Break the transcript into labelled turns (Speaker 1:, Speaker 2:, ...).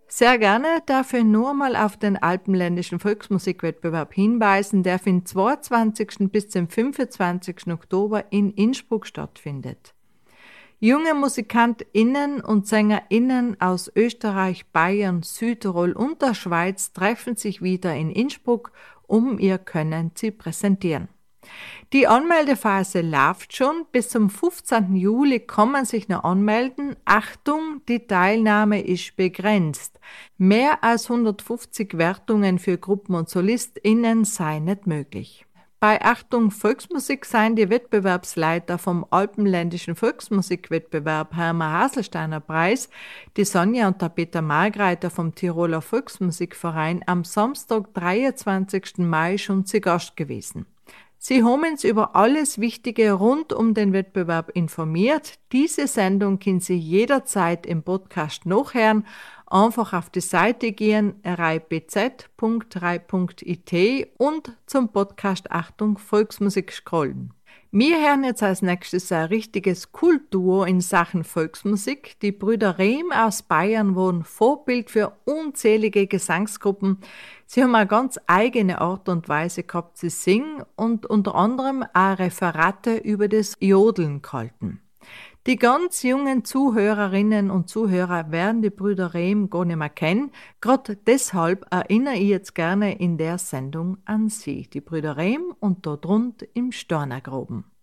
Speaker 1: Sehr gerne darf ich nur mal auf den Alpenländischen Volksmusikwettbewerb hinweisen, der vom 22. bis zum 25. Oktober in Innsbruck stattfindet. Junge MusikantInnen und SängerInnen aus Österreich, Bayern, Südtirol und der Schweiz treffen sich wieder in Innsbruck, um ihr Können zu präsentieren. Die Anmeldephase läuft schon. Bis zum 15. Juli kann man sich noch anmelden. Achtung, die Teilnahme ist begrenzt. Mehr als 150 Wertungen für Gruppen und SolistInnen seien nicht möglich. Bei Achtung Volksmusik seien die Wettbewerbsleiter vom Alpenländischen Volksmusikwettbewerb Hermann Haselsteiner Preis, die Sonja und der Peter Margreiter vom Tiroler Volksmusikverein am Samstag, 23. Mai schon zu Gast gewesen. Sie haben uns über alles Wichtige rund um den Wettbewerb informiert. Diese Sendung können Sie jederzeit im Podcast nachhören. Einfach auf die Seite gehen, reibz.rei.it und zum Podcast Achtung Volksmusik scrollen. Wir hören jetzt als nächstes ein richtiges Kultduo in Sachen Volksmusik. Die Brüder Rehm aus Bayern waren Vorbild für unzählige Gesangsgruppen. Sie haben eine ganz eigene Art und Weise gehabt zu singen und unter anderem auch Referate über das Jodeln gehalten. Die ganz jungen Zuhörerinnen und Zuhörer werden die Brüder Rehm gar nicht mehr kennen. Gerade deshalb erinnere ich jetzt gerne in der Sendung an sie, die Brüder Rehm und dort rund im Stornergroben.